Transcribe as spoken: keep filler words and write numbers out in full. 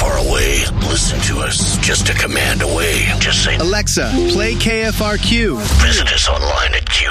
far away, listen to us just a command away. Just say, Alexa, play K F R Q. Visit us online at K